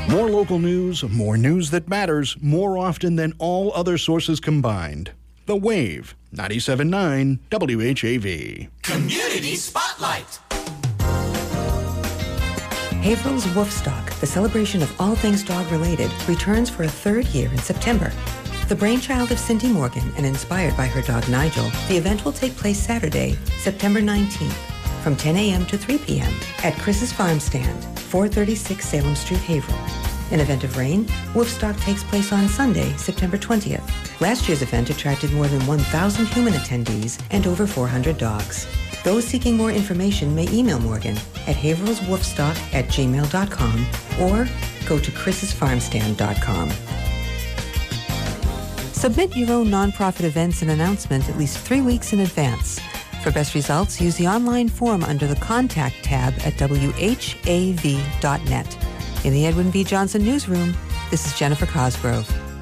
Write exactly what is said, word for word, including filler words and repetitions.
More local news, more news that matters, more often than all other sources combined. The Wave, ninety-seven point nine W H A V. Community Spotlight. Haverhill's Woofstock, the celebration of all things dog-related, returns for a third year in September. The brainchild of Cindy Morgan and inspired by her dog Nigel, the event will take place Saturday, September nineteenth, from ten a.m. to three p.m. at Chris's Farm Stand, four thirty-six Salem Street, Haverhill. In event of rain, Woofstock takes place on Sunday, September twentieth. Last year's event attracted more than one thousand human attendees and over four hundred dogs. Those seeking more information may email Morgan at haverhillswoofstock at gmail dot com or go to chris's farm stand dot com. Submit your own nonprofit events and announcement at least three weeks in advance. For best results, use the online form under the Contact tab at w h a v dot net. In the Edwin V. Johnson Newsroom, this is Jennifer Cosgrove.